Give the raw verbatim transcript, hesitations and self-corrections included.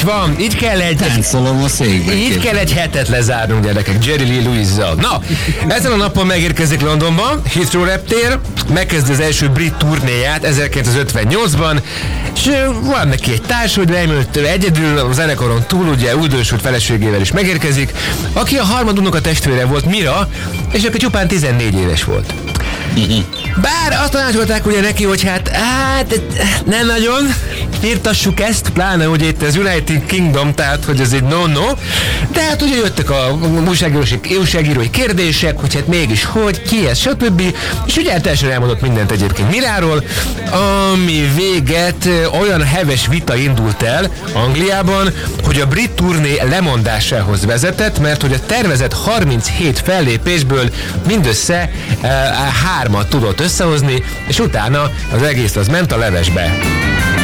Így van, így kell egy... Táncolom a székben. Így kell egy hetet lezárnunk, gyerekek, Jerry Lee Lewis-zal. Na, ezen a napon megérkezik Londonba, Heathrow reptér, megkezdi az első brit turnéját ezerkilencszázötvennyolcban, és van neki egy társ, hogy leült egyedül, a zenekaron túl, ugye újdonsult feleségével is megérkezik, aki a harmadunknak a testvére volt, Mira, és aki csupán tizennégy éves volt. Bár azt tanácsolták ugye neki, hogy hát, hát nem nagyon firtassuk ezt, pláne ugye itt az United Kingdom, tehát hogy ez egy no-no, de hát ugye jöttek a újságírói kérdések, hogy hát mégis hogy, ki ez, stb. És ugye teljesen elmondott mindent egyébként Miráról, ami véget olyan heves vita indult el Angliában, hogy a brit turné lemondásához vezetett, mert hogy a tervezett harminchét fellépésből mindössze e, hármat tudott összehozni, és utána az egész az ment a levesbe.